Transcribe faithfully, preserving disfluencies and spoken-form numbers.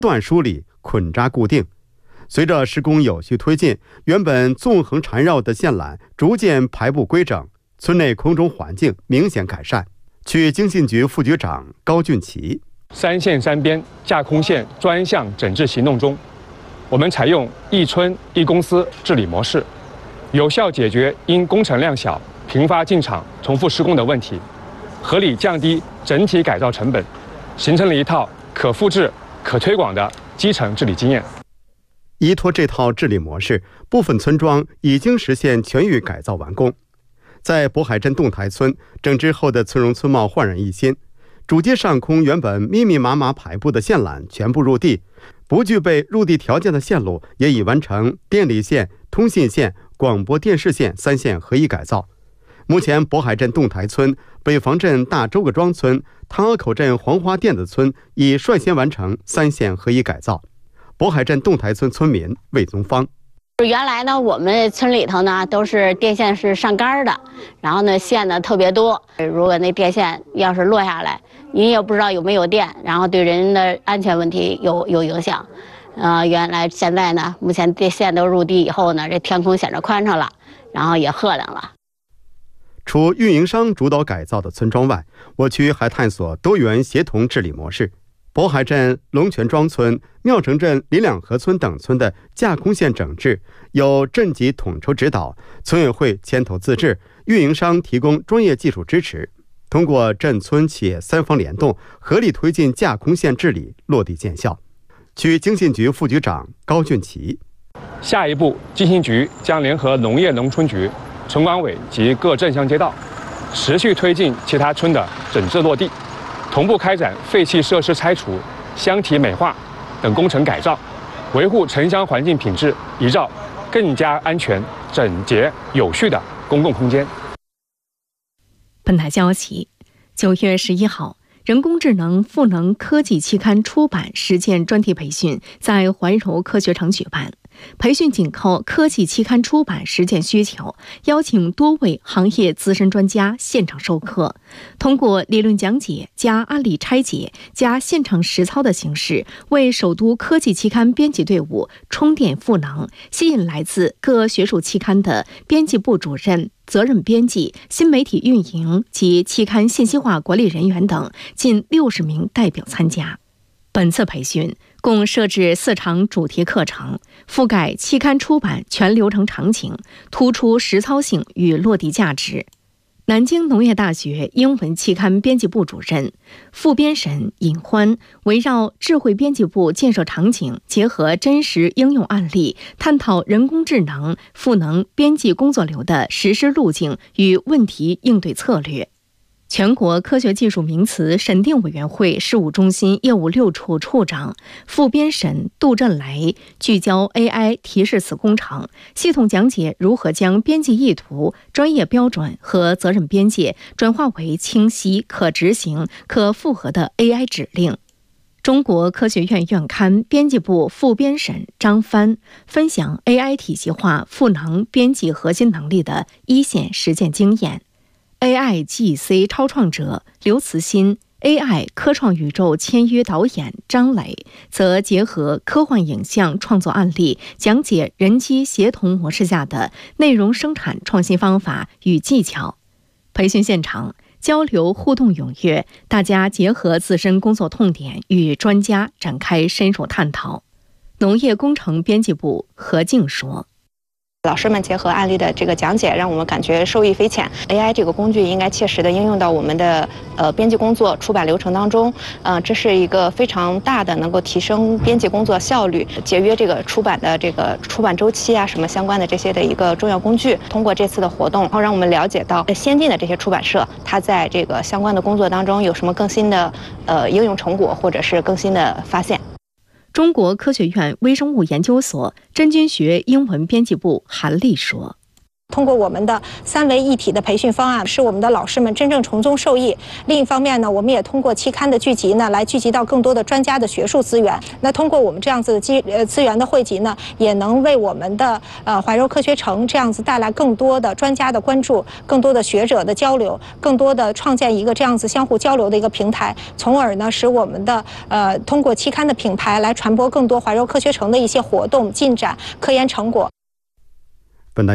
段梳理、捆扎固定。随着施工有序推进，原本纵横缠绕的线缆逐渐排布规整，村内空中环境明显改善。区经信局副局长高俊奇： 三线三边架空线专项整治行动中，我们采用一村一公司治理模式，有效解决因工程量小、频发进场、重复施工的问题，合理降低整体改造成本，形成了一套可复制、可推广的基层治理经验。 依托这套治理模式，部分村庄已经实现全域改造完工。在渤海镇洞台村，整治后的村容村貌焕然一新。主街上空原本密密麻麻排布的线缆全部入地，不具备入地条件的线路也已完成电力线、通信线、广播电视线三线合一改造。目前，渤海镇洞台村、北房镇大周各庄村、汤河口镇黄花店子村已率先完成三线合一改造。渤海镇洞台村村民魏宗芳： 原来呢，我们村里头呢都是电线是上杆的，然后呢线呢特别多，如果那电线要是落下来，您也不知道有没有电，然后对人的安全问题有有影响。呃，原来现在呢，目前电线都入地以后呢，这天空显着宽敞了，然后也赫亮了。 除运营商主导改造的村庄外，我区还探索多元协同治理模式。渤海镇龙泉庄村、庙城镇林两河村等村的架空线整治由镇级统筹指导，村委会牵头自治，运营商提供专业技术支持，通过镇村企业三方联动，合力推进架空线治理落地见效。区经信局副局长高俊奇： 下一步，经信局将联合农业农村局、村管委及各镇乡街道，持续推进其他村的整治落地，同步开展废弃设施拆除、箱体美化等工程改造，维护城乡环境品质，营造更加安全、整洁、有序的公共空间。 本台消息，九月十一号，人工智能赋能科技期刊出版实践专题培训在怀柔科学城举办。培训紧扣科技期刊出版实践需求，邀请多位行业资深专家现场授课，通过理论讲解加案例拆解加现场实操的形式，为首都科技期刊编辑队伍充电赋能，吸引来自各学术期刊的编辑部主任、责任编辑、新媒体运营及期刊信息化管理人员等近六十名代表参加。本次培训共设置四场主题课程，覆盖期刊出版全流程场景，突出实操性与落地价值。南京农业大学英文期刊编辑部主任、副编审尹欢围绕智慧编辑部建设场景，结合真实应用案例，探讨人工智能赋能编辑工作流的实施路径与问题应对策略。全国科学技术名词审定委员会事务中心业务六处处长、副编审杜振来聚焦 A I 提示词工程，系统讲解如何将编辑意图、专业标准和责任边界转化为清晰、可执行、可复核的 A I 指令。中国科学院院刊编辑部副编审张帆分享 A I 体系化赋能编辑核心能力的一线实践经验。A I G C 超创者刘慈欣、A I 科创宇宙签约导演张磊则结合科幻影像创作案例，讲解人机协同模式下的内容生产创新方法与技巧。培训现场交流互动踊跃，大家结合自身工作痛点与专家展开深入探讨。农业工程编辑部何静说： 老师们结合案例的这个讲解，让我们感觉受益匪浅。A I 这个工具应该切实的应用到我们的呃编辑工作、出版流程当中。呃，这是一个非常大的能够提升编辑工作效率、节约这个出版的这个出版周期啊什么相关的这些的一个重要工具。通过这次的活动，然后让我们了解到先进的这些出版社，它在这个相关的工作当中有什么更新的呃应用成果，或者是更新的发现。 中国科学院微生物研究所真菌学英文编辑部韩丽说： 通过我们的三位一体的培训方案，使我们的老师们真正从中受益。另一方面呢，我们也通过期刊的聚集呢，来聚集到更多的专家的学术资源。那通过我们这样子的资呃资源的汇集呢，也能为我们的呃怀柔科学城这样子带来更多的专家的关注，更多的学者的交流，更多的创建一个这样子相互交流的一个平台，从而呢使我们的呃通过期刊的品牌来传播更多怀柔科学城的一些活动进展、科研成果。